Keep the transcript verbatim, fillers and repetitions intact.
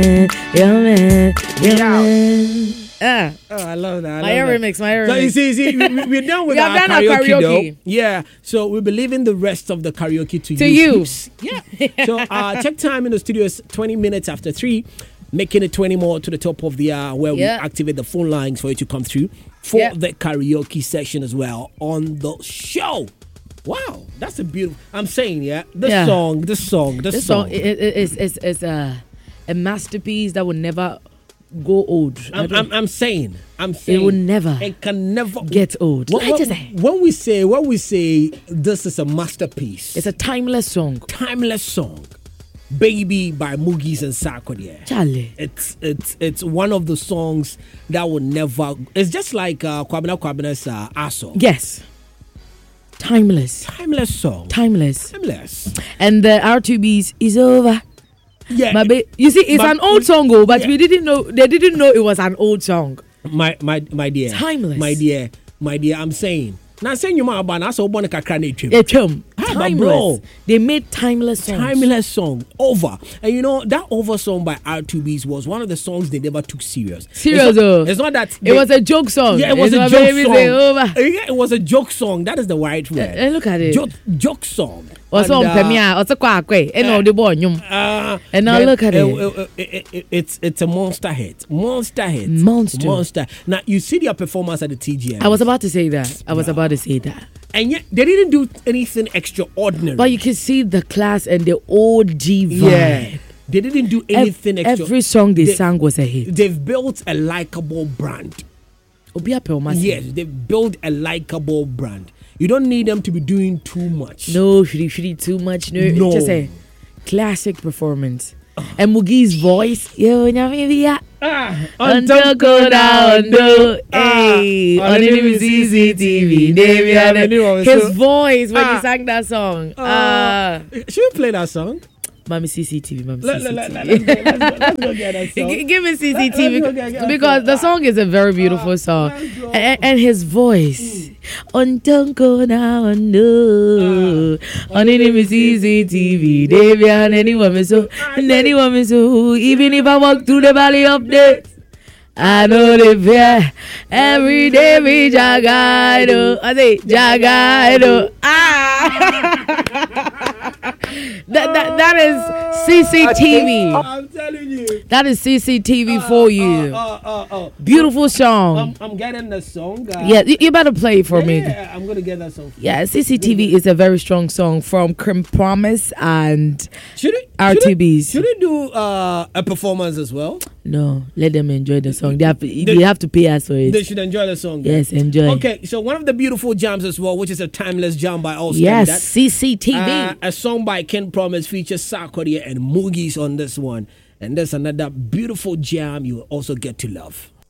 Yeah, man. Yeah, man. Ah. Oh, I love that. I my love that. remix, my remix. So you see, see we, we're done with we our have done karaoke, our karaoke. Though. Yeah. So we'll be leaving the rest of the karaoke to, to you. you. Yeah. So uh, check time in the studio is twenty minutes after three, making it twenty more to the top of the hour where yeah. we activate the phone lines for you to come through for yeah. the karaoke session as well on the show. Wow, that's a beautiful. I'm saying, yeah, the yeah. song, the song, the this song. song it, it, it's it's it's a a masterpiece that will never go old. I'm, I'm, I'm saying, I'm saying, it will never. It can never get old. When, when, when we say, when we say this is a masterpiece, it's a timeless song. Timeless song. Baby by Moogies and Sarkodie. Charlie. It's it's it's one of the songs that will never. It's just like uh, Kwabena Kwabena's uh, Aso. Yes. Timeless. Timeless song. Timeless. Timeless. And the R two B's is over. Yeah. My ba- you see, it's my, an old song, oh, but yeah. we didn't know. They didn't know it was an old song. My my my dear. Timeless. My dear. My dear. I'm saying. Now saying you might ban also born a kakra nature. Timeless. They made timeless songs. Timeless song. Over. And you know, that Over song by R two B's was one of the songs they never took serious. Serious it's not, though. It's not that. They, it was a joke song. Yeah, it was it's a joke song. Over. Yeah, it was a joke song. That is the right word. Uh, look at it. Joke, joke song. What's on Pemia? What's a quack way? And all the boy. And now look at it. It, it, it. It's it's a monster hit. Monster hit. Monster. Monster. Now, you see their performance at the T G M. I was about to say that. I was yeah. about to say that. And yet, they didn't do anything extraordinary. But you can see the class and the O G vibe. Yeah. They didn't do anything Ev- extra. Every song they, they sang was a hit. They've built a likable brand. Yes, they've built a likable brand. You don't need them to be doing too much. No, should he too much? No, no. Just a classic performance. Uh. And Mugi's voice, yo, ah, until go down, no, hey, on the C C T V, his voice when ah. he sang that song. Uh, uh, should we play that song? Mommy C C T V, Mommy let, C C T V. Let, let, let's, go, let's, go, let's go get that song. G- give me C C T V let, get, get because the song is a very beautiful song, and, and his voice. On don't go now, no. On any C C T V, Davian, any woman so, and any woman so. Even if I walk through the valley of death, I know the fear. Every day we jagaido. I say jagaido. Ah. That, that that is C C T V. I'm telling you. That is C C T V uh, for you. Uh, uh, uh, uh. Beautiful song. I'm, I'm getting the song. Uh, yeah, you, you better play it for yeah, me. Yeah, I'm gonna get that song. Yeah, C C T V is a very strong song from Cream Promise and should it, R two B's. Should it do uh, a performance as well? No, let them enjoy the song. They have to, they, they have to pay us for it. They should enjoy the song. Yes, then. enjoy. Okay, so one of the beautiful jams as well, which is a timeless jam by all. Yes, that, C C T V. Uh, a song by Ken Promise features Sarkodie and Moogies on this one. And there's another beautiful jam you also get to love.